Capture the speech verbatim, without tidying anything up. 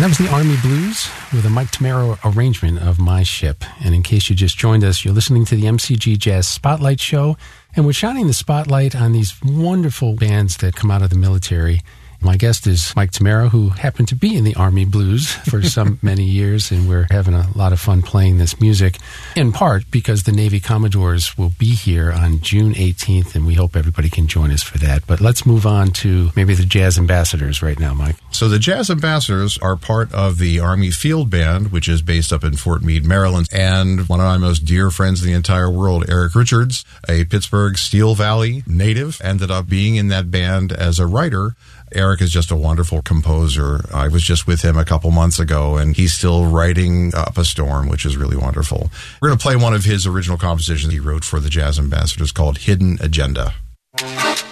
that was the Army Blues with a Mike Tamaro arrangement of My Ship. And in case you just joined us, you're listening to the M C G Jazz Spotlight Show, and we're shining the spotlight on these wonderful bands that come out of the military. My guest is Mike Tamaro, who happened to be in the Army Blues for some many years, and we're having a lot of fun playing this music, in part because the Navy Commodores will be here on June eighteenth, and we hope everybody can join us for that. But let's move on to maybe the Jazz Ambassadors right now, Mike. So the Jazz Ambassadors are part of the Army Field Band, which is based up in Fort Meade, Maryland. And one of my most dear friends in the entire world, Eric Richards, a Pittsburgh Steel Valley native, ended up being in that band as a writer. Eric is just a wonderful composer. I was just with him a couple months ago, and he's still writing Up a Storm, which is really wonderful. We're going to play one of his original compositions he wrote for the Jazz Ambassadors called Hidden Agenda.